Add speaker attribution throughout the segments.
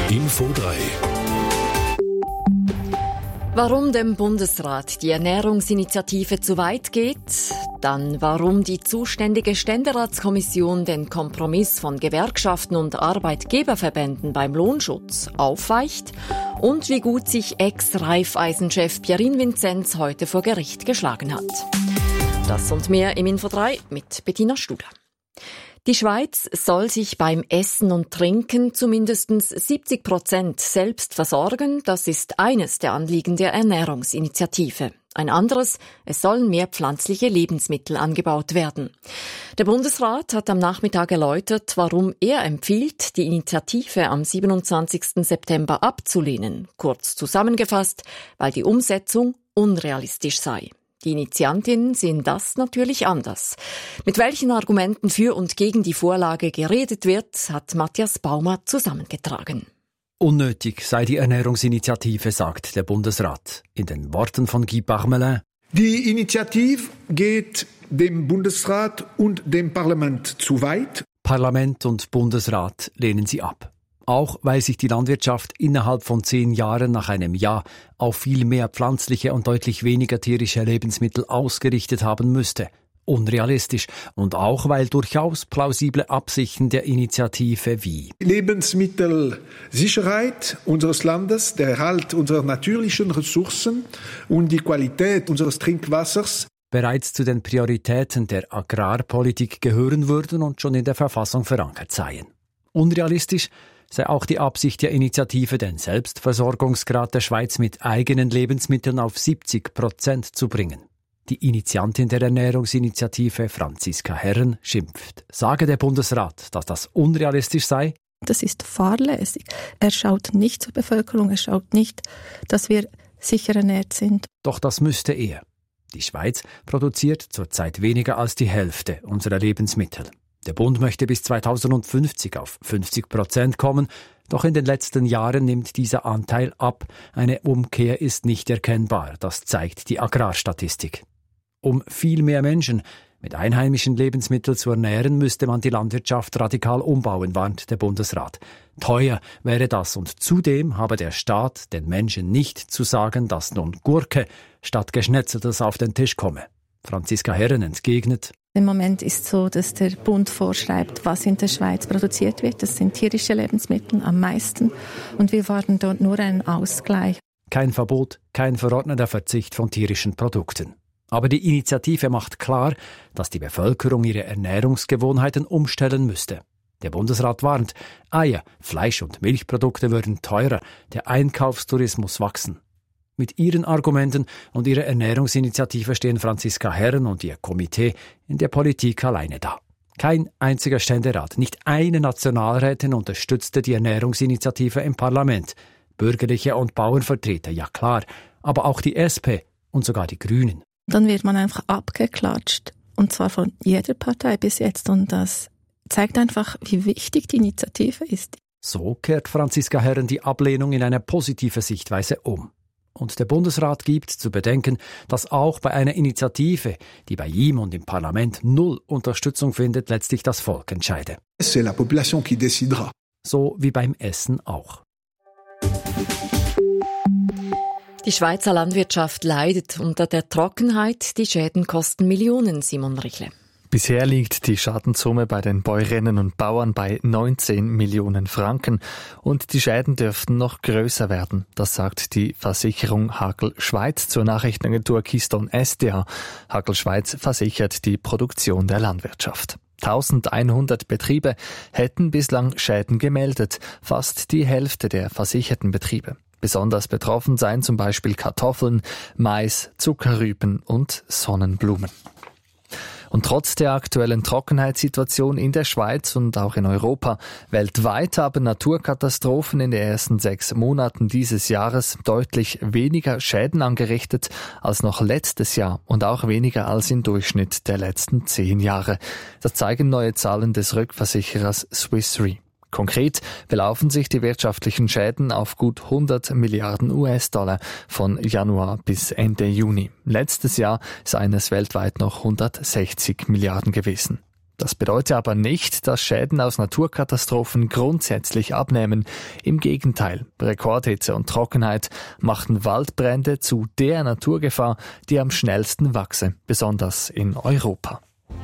Speaker 1: Info 3.
Speaker 2: Warum dem Bundesrat die Ernährungsinitiative zu weit geht, dann warum die zuständige Ständeratskommission den Kompromiss von Gewerkschaften und Arbeitgeberverbänden beim Lohnschutz aufweicht und wie gut sich Ex-Raiffeisen-Chef Pierin Vinzenz heute vor Gericht geschlagen hat. Das und mehr im Info 3 mit Bettina Studer. Die Schweiz soll sich beim Essen und Trinken zumindest 70% selbst versorgen. Das ist eines der Anliegen der Ernährungsinitiative. Ein anderes, es sollen mehr pflanzliche Lebensmittel angebaut werden. Der Bundesrat hat am Nachmittag erläutert, warum er empfiehlt, die Initiative am 27. September abzulehnen. Kurz zusammengefasst, weil die Umsetzung unrealistisch sei. Die Initiantinnen sehen das natürlich anders. Mit welchen Argumenten für und gegen die Vorlage geredet wird, hat Matthias Baumer zusammengetragen.
Speaker 3: Unnötig sei die Ernährungsinitiative, sagt der Bundesrat. In den Worten von Guy Parmelin:
Speaker 4: Die Initiative geht dem Bundesrat und dem Parlament zu weit.
Speaker 3: Parlament und Bundesrat lehnen sie ab. Auch weil sich die Landwirtschaft innerhalb von 10 Jahren nach einem Ja auf viel mehr pflanzliche und deutlich weniger tierische Lebensmittel ausgerichtet haben müsste. Unrealistisch. Und auch weil durchaus plausible Absichten der Initiative wie
Speaker 4: Lebensmittelsicherheit unseres Landes, der Erhalt unserer natürlichen Ressourcen und die Qualität unseres Trinkwassers
Speaker 3: bereits zu den Prioritäten der Agrarpolitik gehören würden und schon in der Verfassung verankert seien. Unrealistisch sei auch die Absicht der Initiative, den Selbstversorgungsgrad der Schweiz mit eigenen Lebensmitteln auf 70% zu bringen. Die Initiantin der Ernährungsinitiative, Franziska Herren, schimpft. Sage der Bundesrat, dass das unrealistisch sei?
Speaker 5: Das ist fahrlässig. Er schaut nicht zur Bevölkerung, er schaut nicht, dass wir sicher ernährt sind.
Speaker 3: Doch das müsste er. Die Schweiz produziert zurzeit weniger als die Hälfte unserer Lebensmittel. Der Bund möchte bis 2050 auf 50% kommen, doch in den letzten Jahren nimmt dieser Anteil ab. Eine Umkehr ist nicht erkennbar, das zeigt die Agrarstatistik. Um viel mehr Menschen mit einheimischen Lebensmitteln zu ernähren, müsste man die Landwirtschaft radikal umbauen, warnt der Bundesrat. Teuer wäre das und zudem habe der Staat den Menschen nicht zu sagen, dass nun Gurke statt Geschnetzeltes auf den Tisch komme. Franziska Herren entgegnet:
Speaker 5: Im Moment ist es so, dass der Bund vorschreibt, was in der Schweiz produziert wird. Das sind tierische Lebensmittel am meisten. Und wir warten dort nur einen Ausgleich.
Speaker 3: Kein Verbot, kein verordneter Verzicht von tierischen Produkten. Aber die Initiative macht klar, dass die Bevölkerung ihre Ernährungsgewohnheiten umstellen müsste. Der Bundesrat warnt, Eier, Fleisch und Milchprodukte würden teurer, der Einkaufstourismus wachsen. Mit ihren Argumenten und ihrer Ernährungsinitiative stehen Franziska Herren und ihr Komitee in der Politik alleine da. Kein einziger Ständerat, nicht eine Nationalrätin unterstützte die Ernährungsinitiative im Parlament. Bürgerliche und Bauernvertreter, ja klar, aber auch die SP und sogar die Grünen.
Speaker 5: Dann wird man einfach abgeklatscht, und zwar von jeder Partei bis jetzt, und das zeigt einfach, wie wichtig die Initiative ist.
Speaker 3: So kehrt Franziska Herren die Ablehnung in eine positive Sichtweise um. Und der Bundesrat gibt zu bedenken, dass auch bei einer Initiative, die bei ihm und im Parlament null Unterstützung findet, letztlich das Volk entscheide.
Speaker 4: C'est la population qui décidera.
Speaker 3: So wie beim Essen auch.
Speaker 2: Die Schweizer Landwirtschaft leidet unter der Trockenheit. Die Schäden kosten Millionen, Simon Richle.
Speaker 6: Bisher liegt die Schadenssumme bei den Bäuerinnen und Bauern bei 19 Millionen Franken und die Schäden dürften noch größer werden. Das sagt die Versicherung Hagel Schweiz zur Nachrichtenagentur Keystone SDA. Hagel Schweiz versichert die Produktion der Landwirtschaft. 1100 Betriebe hätten bislang Schäden gemeldet, fast die Hälfte der versicherten Betriebe. Besonders betroffen seien zum Beispiel Kartoffeln, Mais, Zuckerrüben und Sonnenblumen. Und trotz der aktuellen Trockenheitssituation in der Schweiz und auch in Europa, weltweit haben Naturkatastrophen in den ersten 6 Monaten dieses Jahres deutlich weniger Schäden angerichtet als noch letztes Jahr und auch weniger als im Durchschnitt der letzten 10 Jahre. Das zeigen neue Zahlen des Rückversicherers Swiss Re. Konkret belaufen sich die wirtschaftlichen Schäden auf gut 100 Milliarden US-Dollar von Januar bis Ende Juni. Letztes Jahr seien es weltweit noch 160 Milliarden gewesen. Das bedeutet aber nicht, dass Schäden aus Naturkatastrophen grundsätzlich abnehmen. Im Gegenteil, Rekordhitze und Trockenheit machten Waldbrände zu der Naturgefahr, die am schnellsten wachse, besonders in Europa.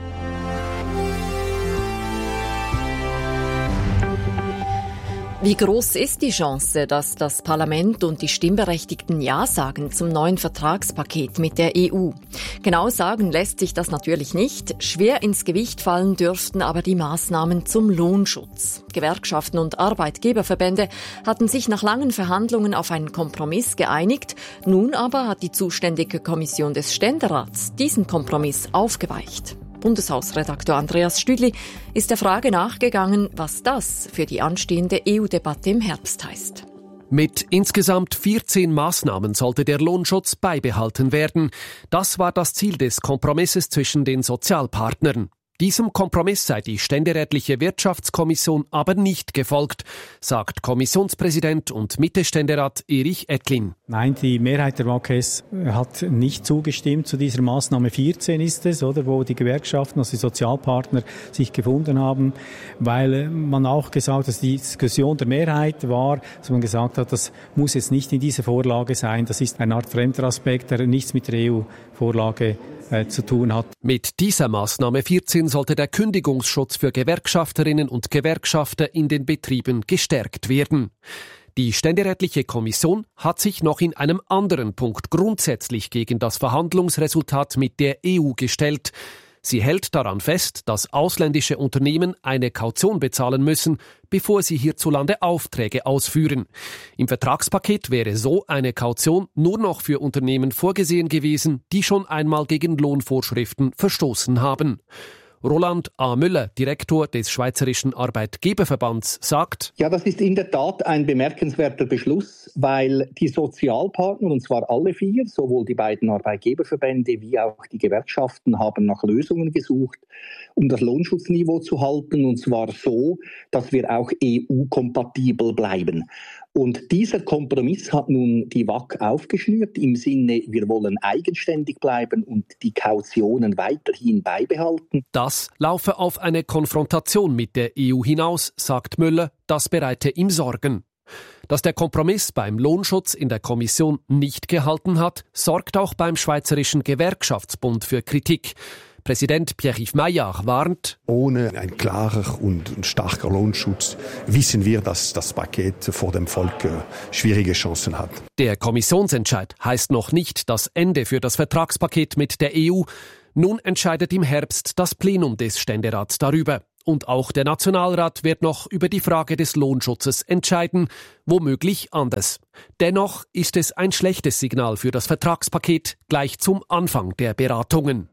Speaker 2: Wie groß ist die Chance, dass das Parlament und die Stimmberechtigten Ja sagen zum neuen Vertragspaket mit der EU? Genau sagen lässt sich das natürlich nicht. Schwer ins Gewicht fallen dürften aber die Maßnahmen zum Lohnschutz. Gewerkschaften und Arbeitgeberverbände hatten sich nach langen Verhandlungen auf einen Kompromiss geeinigt. Nun aber hat die zuständige Kommission des Ständerats diesen Kompromiss aufgeweicht. Bundeshausredakteur Andreas Stüdli ist der Frage nachgegangen, was das für die anstehende EU-Debatte im Herbst heißt.
Speaker 1: Mit insgesamt 14 Maßnahmen sollte der Lohnschutz beibehalten werden. Das war das Ziel des Kompromisses zwischen den Sozialpartnern. Diesem Kompromiss sei die ständerätliche Wirtschaftskommission aber nicht gefolgt, sagt Kommissionspräsident und Mitte-Ständerat Erich Ettlin.
Speaker 7: Nein, die Mehrheit der WAKS hat nicht zugestimmt zu dieser Maßnahme 14 ist es, oder, wo die Gewerkschaften, also die Sozialpartner sich gefunden haben, weil man auch gesagt hat, dass die Diskussion der Mehrheit war, dass man gesagt hat, das muss jetzt nicht in dieser Vorlage sein, das ist eine Art fremder Aspekt, der nichts mit der EU-Vorlage zu tun hat.
Speaker 1: Mit dieser Maßnahme 14 sollte der Kündigungsschutz für Gewerkschafterinnen und Gewerkschafter in den Betrieben gestärkt werden. Die ständerätliche Kommission hat sich noch in einem anderen Punkt grundsätzlich gegen das Verhandlungsresultat mit der EU gestellt. Sie hält daran fest, dass ausländische Unternehmen eine Kaution bezahlen müssen, bevor sie hierzulande Aufträge ausführen. Im Vertragspaket wäre so eine Kaution nur noch für Unternehmen vorgesehen gewesen, die schon einmal gegen Lohnvorschriften verstoßen haben. Roland A. Müller, Direktor des Schweizerischen Arbeitgeberverbands, sagt:
Speaker 8: Ja, das ist in der Tat ein bemerkenswerter Beschluss, weil die Sozialpartner, und zwar alle 4, sowohl die beiden Arbeitgeberverbände wie auch die Gewerkschaften, haben nach Lösungen gesucht, um das Lohnschutzniveau zu halten, und zwar so, dass wir auch EU-kompatibel bleiben. Und dieser Kompromiss hat nun die WAK aufgeschnürt im Sinne, wir wollen eigenständig bleiben und die Kautionen weiterhin beibehalten.
Speaker 1: Das laufe auf eine Konfrontation mit der EU hinaus, sagt Müller, das bereite ihm Sorgen. Dass der Kompromiss beim Lohnschutz in der Kommission nicht gehalten hat, sorgt auch beim Schweizerischen Gewerkschaftsbund für Kritik. Präsident Pierre-Yves Maillard warnt:
Speaker 9: Ohne ein klarer und starker Lohnschutz wissen wir, dass das Paket vor dem Volk schwierige Chancen hat.
Speaker 1: Der Kommissionsentscheid heißt noch nicht das Ende für das Vertragspaket mit der EU. Nun entscheidet im Herbst das Plenum des Ständerats darüber. Und auch der Nationalrat wird noch über die Frage des Lohnschutzes entscheiden, womöglich anders. Dennoch ist es ein schlechtes Signal für das Vertragspaket gleich zum Anfang der Beratungen.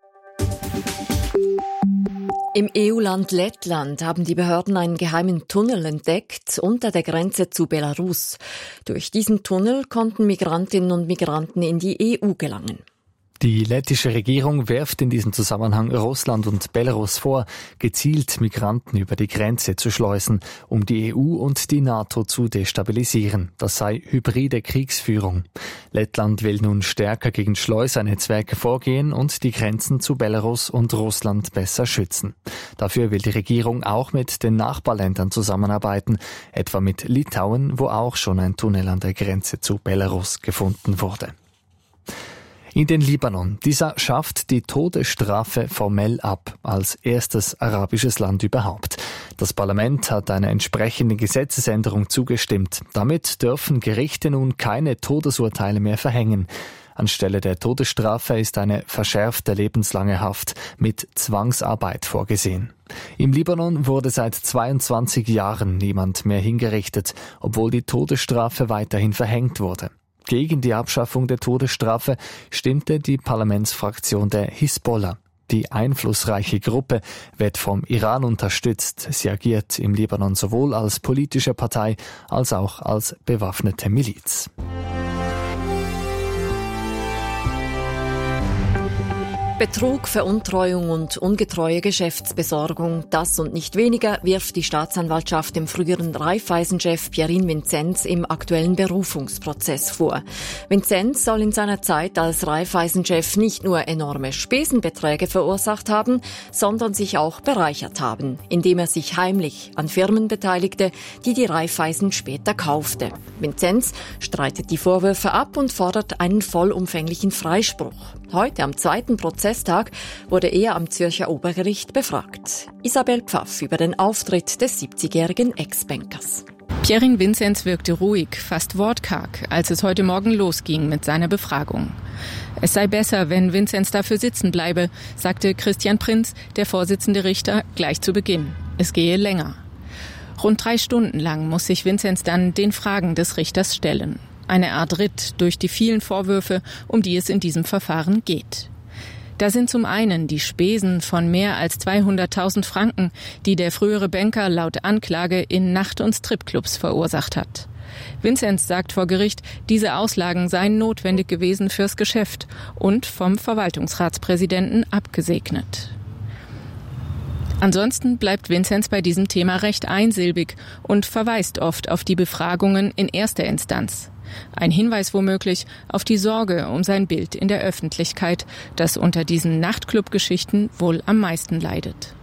Speaker 2: Im EU-Land Lettland haben die Behörden einen geheimen Tunnel entdeckt unter der Grenze zu Belarus. Durch diesen Tunnel konnten Migrantinnen und Migranten in die EU gelangen.
Speaker 6: Die lettische Regierung wirft in diesem Zusammenhang Russland und Belarus vor, gezielt Migranten über die Grenze zu schleusen, um die EU und die NATO zu destabilisieren. Das sei hybride Kriegsführung. Lettland will nun stärker gegen Schleusernetzwerke vorgehen und die Grenzen zu Belarus und Russland besser schützen. Dafür will die Regierung auch mit den Nachbarländern zusammenarbeiten, etwa mit Litauen, wo auch schon ein Tunnel an der Grenze zu Belarus gefunden wurde. In den Libanon. Dieser schafft die Todesstrafe formell ab, als erstes arabisches Land überhaupt. Das Parlament hat einer entsprechenden Gesetzesänderung zugestimmt. Damit dürfen Gerichte nun keine Todesurteile mehr verhängen. Anstelle der Todesstrafe ist eine verschärfte lebenslange Haft mit Zwangsarbeit vorgesehen. Im Libanon wurde seit 22 Jahren niemand mehr hingerichtet, obwohl die Todesstrafe weiterhin verhängt wurde. Gegen die Abschaffung der Todesstrafe stimmte die Parlamentsfraktion der Hisbollah. Die einflussreiche Gruppe wird vom Iran unterstützt. Sie agiert im Libanon sowohl als politische Partei als auch als bewaffnete Miliz.
Speaker 2: Betrug, Veruntreuung und ungetreue Geschäftsbesorgung, das und nicht weniger wirft die Staatsanwaltschaft dem früheren Raiffeisen-Chef Pierin Vinzenz im aktuellen Berufungsprozess vor. Vinzenz soll in seiner Zeit als Raiffeisen-Chef nicht nur enorme Spesenbeträge verursacht haben, sondern sich auch bereichert haben, indem er sich heimlich an Firmen beteiligte, die die Raiffeisen später kaufte. Vinzenz streitet die Vorwürfe ab und fordert einen vollumfänglichen Freispruch. Heute, am zweiten Prozesstag, wurde er am Zürcher Obergericht befragt. Isabel Pfaff über den Auftritt des 70-jährigen Ex-Bankers.
Speaker 10: Pierin Vinzenz wirkte ruhig, fast wortkarg, als es heute Morgen losging mit seiner Befragung. Es sei besser, wenn Vinzenz dafür sitzen bleibe, sagte Christian Prinz, der Vorsitzende Richter, gleich zu Beginn. Es gehe länger. Rund 3 Stunden lang muss sich Vinzenz dann den Fragen des Richters stellen. Eine Art Ritt durch die vielen Vorwürfe, um die es in diesem Verfahren geht. Da sind zum einen die Spesen von mehr als 200.000 Franken, die der frühere Banker laut Anklage in Nacht- und Stripclubs verursacht hat. Vinzenz sagt vor Gericht, diese Auslagen seien notwendig gewesen fürs Geschäft und vom Verwaltungsratspräsidenten abgesegnet. Ansonsten bleibt Vinzenz bei diesem Thema recht einsilbig und verweist oft auf die Befragungen in erster Instanz. Ein Hinweis womöglich auf die Sorge um sein Bild in der Öffentlichkeit, das unter diesen Nachtclub-Geschichten wohl am meisten leidet.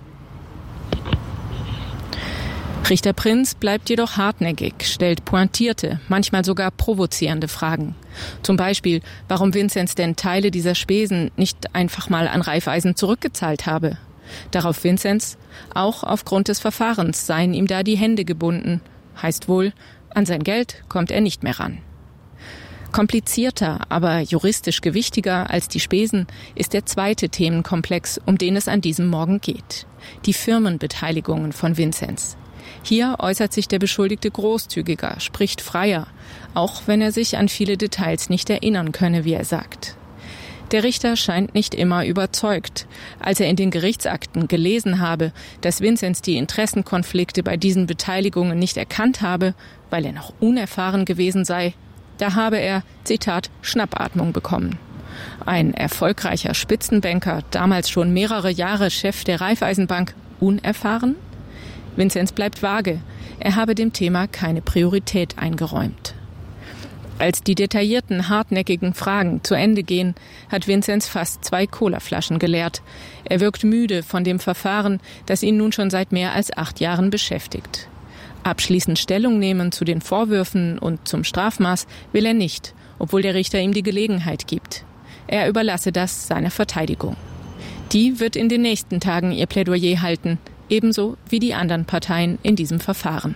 Speaker 10: Richter Prinz bleibt jedoch hartnäckig, stellt pointierte, manchmal sogar provozierende Fragen. Zum Beispiel, warum Vinzenz denn Teile dieser Spesen nicht einfach mal an Raiffeisen zurückgezahlt habe. Darauf Vinzenz, auch aufgrund des Verfahrens seien ihm da die Hände gebunden. Heißt wohl, an sein Geld kommt er nicht mehr ran. Komplizierter, aber juristisch gewichtiger als die Spesen ist der zweite Themenkomplex, um den es an diesem Morgen geht. Die Firmenbeteiligungen von Vinzenz. Hier äußert sich der Beschuldigte großzügiger, spricht freier, auch wenn er sich an viele Details nicht erinnern könne, wie er sagt. Der Richter scheint nicht immer überzeugt. Als er in den Gerichtsakten gelesen habe, dass Vinzenz die Interessenkonflikte bei diesen Beteiligungen nicht erkannt habe, weil er noch unerfahren gewesen sei, da habe er, Zitat, Schnappatmung bekommen. Ein erfolgreicher Spitzenbanker, damals schon mehrere Jahre Chef der Raiffeisenbank, unerfahren? Vinzenz bleibt vage. Er habe dem Thema keine Priorität eingeräumt. Als die detaillierten, hartnäckigen Fragen zu Ende gehen, hat Vinzenz fast 2 Colaflaschen geleert. Er wirkt müde von dem Verfahren, das ihn nun schon seit mehr als 8 Jahren beschäftigt. Abschließend Stellung nehmen zu den Vorwürfen und zum Strafmaß will er nicht, obwohl der Richter ihm die Gelegenheit gibt. Er überlasse das seiner Verteidigung. Die wird in den nächsten Tagen ihr Plädoyer halten, ebenso wie die anderen Parteien in diesem Verfahren.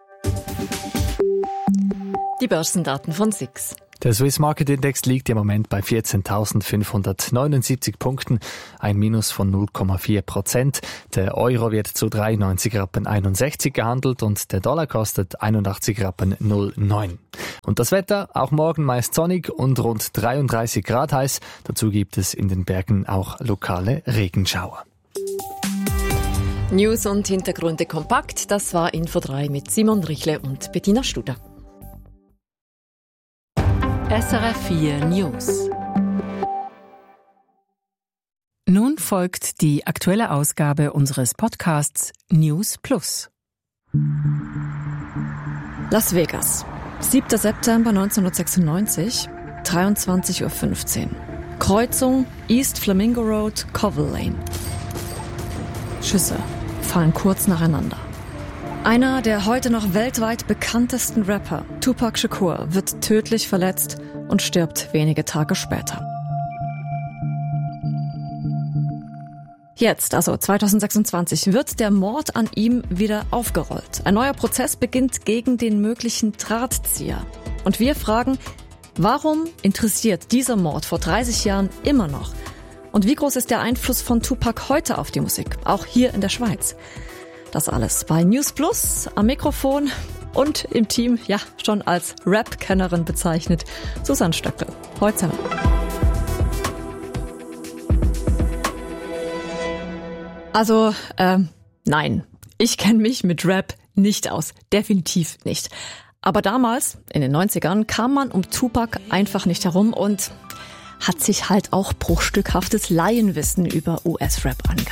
Speaker 2: Die Börsendaten von SIX.
Speaker 6: Der Swiss Market Index liegt im Moment bei 14.579 Punkten, ein Minus von 0,4%. Der Euro wird zu 93,61 Rappen gehandelt und der Dollar kostet 81,09 Rappen. Und das Wetter, auch morgen meist sonnig und rund 33 Grad heiß. Dazu gibt es in den Bergen auch lokale Regenschauer.
Speaker 2: News und Hintergründe kompakt, das war Info 3 mit Simon Richle und Bettina Studer.
Speaker 11: SRF 4 News. Nun folgt die aktuelle Ausgabe unseres Podcasts News Plus.
Speaker 2: Las Vegas, 7. September 1996, 23:15 Uhr. Kreuzung East Flamingo Road, Covell Lane. Schüsse fallen kurz nacheinander. Einer der heute noch weltweit bekanntesten Rapper, Tupac Shakur, wird tödlich verletzt und stirbt wenige Tage später. Jetzt, also 2026, wird der Mord an ihm wieder aufgerollt. Ein neuer Prozess beginnt gegen den möglichen Drahtzieher. Und wir fragen, warum interessiert dieser Mord vor 30 Jahren immer noch? Und wie groß ist der Einfluss von Tupac heute auf die Musik, auch hier in der Schweiz? Das alles bei News Plus, am Mikrofon und im Team, ja, schon als Rap-Kennerin bezeichnet, Susanne Stöckel. Heute zusammen. Also, nein, ich kenne mich mit Rap nicht aus. Definitiv nicht. Aber damals, in den 90ern, kam man um Tupac einfach nicht herum und
Speaker 12: hat sich halt auch bruchstückhaftes Laienwissen über US-Rap angeeignet.